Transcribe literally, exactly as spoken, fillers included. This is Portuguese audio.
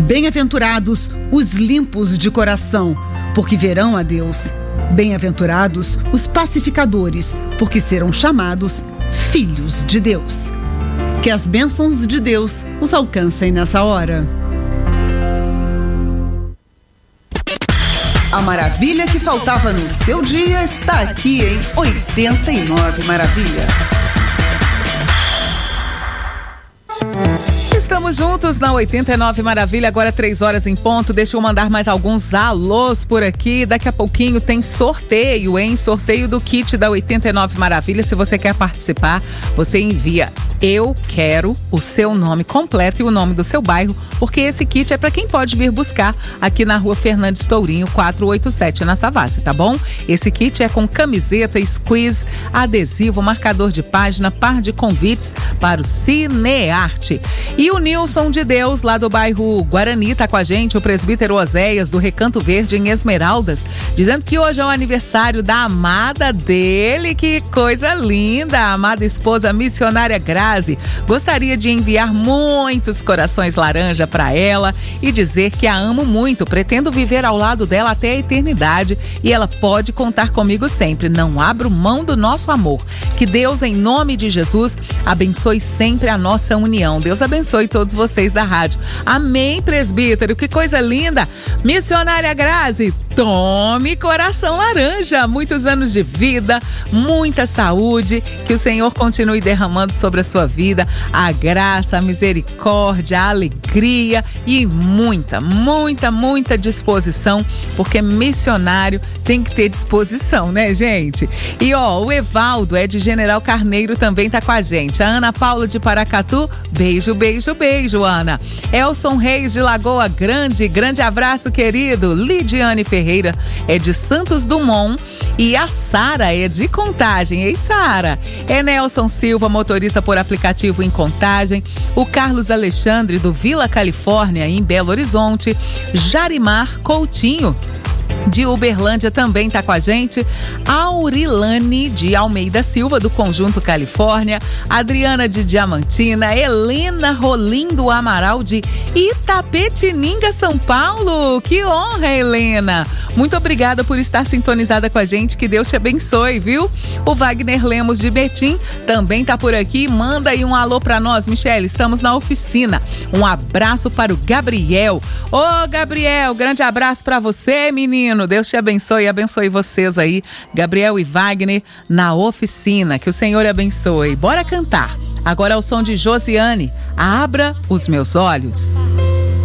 Bem-aventurados os limpos de coração, porque verão a Deus. Bem-aventurados os pacificadores, porque serão chamados filhos de Deus. Que as bênçãos de Deus os alcancem nessa hora. A maravilha que faltava no seu dia está aqui em oitenta e nove Maravilha. Estamos juntos na oitenta e nove Maravilha, agora três horas em ponto. Deixa eu mandar mais alguns alôs por aqui. Daqui a pouquinho tem sorteio, hein? Sorteio do kit da oitenta e nove Maravilha. Se você quer participar, você envia "eu quero", o seu nome completo e o nome do seu bairro, porque esse kit é para quem pode vir buscar aqui na rua Fernandes Tourinho, quatrocentos e oitenta e sete, na Savassi, tá bom? Esse kit é com camiseta, squeeze, adesivo, marcador de página, par de convites para o Cinearte. E o Nilson de Deus, lá do bairro Guarani, tá com a gente, o presbítero Oséias, do Recanto Verde, em Esmeraldas, dizendo que hoje é o aniversário da amada dele. Que coisa linda! A amada esposa missionária Grazi gostaria de enviar muitos corações laranja para ela e dizer que a amo muito, pretendo viver ao lado dela até a eternidade e ela pode contar comigo sempre. Não abro mão do nosso amor. Que Deus, em nome de Jesus, abençoe sempre a nossa união. Deus abençoe todos vocês da rádio. Amém, presbítero. Que coisa linda. Missionária Grazi, tome coração laranja. Muitos anos de vida, muita saúde. Que o Senhor continue derramando sobre a sua vida a graça, a misericórdia, a alegria e muita, muita, muita disposição, porque missionário tem que ter disposição, né, gente? E ó, o Evaldo é de General Carneiro, também tá com a gente. A Ana Paula de Paracatu, beijo, beijo, beijo, Ana. Elson Reis de Lagoa Grande, grande abraço, querido. Lidiane Ferreira é de Santos Dumont e a Sara é de Contagem. Ei, Sara. É Nelson Silva, motorista por aplicativo em Contagem. O Carlos Alexandre do Vila Califórnia, em Belo Horizonte. Jarimar Coutinho de Uberlândia também tá com a gente. Aurilane de Almeida Silva, do Conjunto Califórnia. Adriana de Diamantina. Helena Rolim do Amaral de Itapetininga, São Paulo. Que honra, Helena. Muito obrigada por estar sintonizada com a gente. Que Deus te abençoe, viu? O Wagner Lemos de Betim também tá por aqui. Manda aí um alô pra nós, Michele. Estamos na oficina. Um abraço para o Gabriel. Ô, Gabriel, grande abraço pra você, menino. Deus te abençoe e abençoe vocês aí, Gabriel e Wagner, na oficina. Que o Senhor abençoe. Bora cantar. Agora ao som de Josiane, Abra os Meus Olhos.